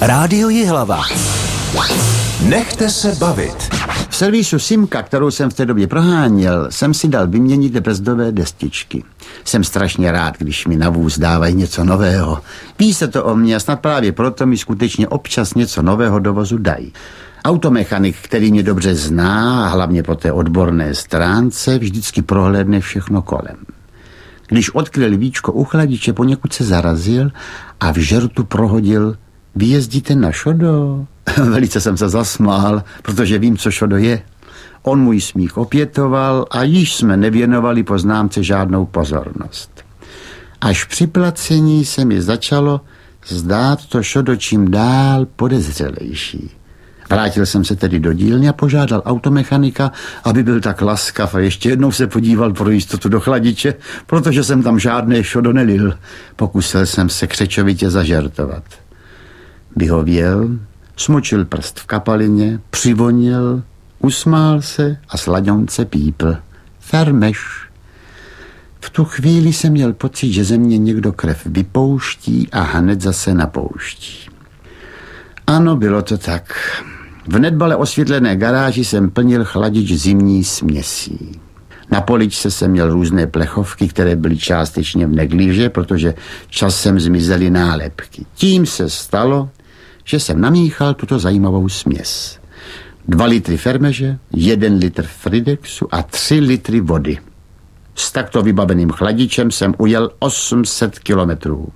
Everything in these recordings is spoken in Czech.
Rádio Jihlava. Nechte se bavit. V servisu Simka, kterou jsem v té době proháněl, jsem si dal vyměnit brzdové destičky. Jsem strašně rád, když mi na vůz dávají něco nového. Ví se to o mě a snad právě proto mi skutečně občas něco nového do vozu dají. Automechanik, který mě dobře zná, a hlavně po té odborné stránce, vždycky prohlédne všechno kolem. Když odkryl víčko u chladiče, poněkud se zarazil a v žertu prohodil: vy jezdíte na šodo? Velice jsem se zasmál, protože vím, co šodo je. On můj smích opětoval a již jsme nevěnovali poznámce žádnou pozornost. Až při placení se mi začalo zdát to šodo čím dál podezřelejší. Vrátil jsem se tedy do dílny a požádal automechanika, aby byl tak laskav a ještě jednou se podíval pro jistotu do chladiče, protože jsem tam žádné šodo nelil. Pokusil jsem se křečovitě zažertovat. Vyhověl, smočil prst v kapalině, přivonil, usmál se a sladěnce pípl. Fermeš. V tu chvíli jsem měl pocit, že ze mě někdo krev vypouští a hned zase napouští. Ano, bylo to tak. V nedbale osvětlené garáži jsem plnil chladič zimní směsí. Na poličce jsem měl různé plechovky, které byly částečně v negliže, protože časem zmizely nálepky. Tím se stalo, že jsem namíchal tuto zajímavou směs. 2 litry fermeže, 1 litr Fridexu a 3 litry vody. S takto vybaveným chladičem jsem ujel 800 kilometrů.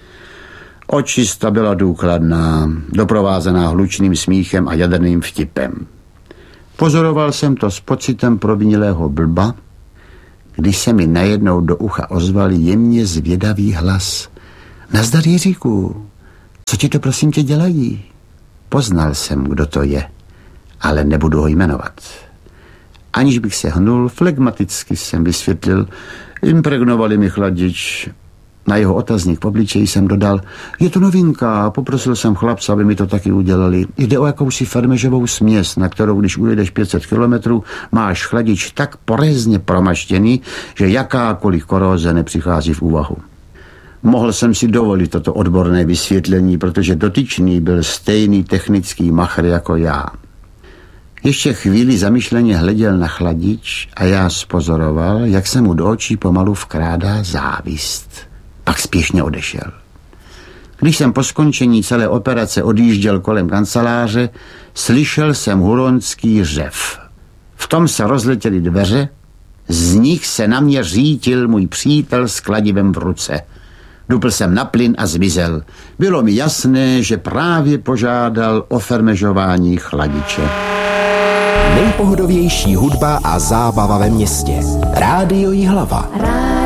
Očista byla důkladná, doprovázená hlučným smíchem a jaderným vtipem. Pozoroval jsem to s pocitem provinilého blba, když se mi najednou do ucha ozval jemně zvědavý hlas. Nazdar, Jiříku, co ti to prosím tě dělají? Poznal jsem, kdo to je, ale nebudu ho jmenovat. Aniž bych se hnul, flegmaticky jsem vysvětlil: impregnovali mi chladič. Na jeho otazník v obličeji jsem dodal: je to novinka a poprosil jsem chlapce, aby mi to taky udělali. Jde o jakousi fermežovou směs, na kterou, když ujedeš 500 kilometrů, máš chladič tak porézně promaštěný, že jakákoliv koróze nepřichází v úvahu. Mohl jsem si dovolit toto odborné vysvětlení, protože dotyčný byl stejný technický machr jako já. Ještě chvíli zamyšleně hleděl na chladič a já spozoroval, jak se mu do očí pomalu vkrádá závist. Pak spěšně odešel. Když jsem po skončení celé operace odjížděl kolem kanceláře, slyšel jsem huronský řev. V tom se rozletěly dveře, z nich se na mě řítil můj přítel s kladivem v ruce. Dupl jsem na plyn a zmizel. Bylo mi jasné, že právě požádal o fermežování chladiče. Nejpohodovější hudba a zábava ve městě. Rádio Jihlava.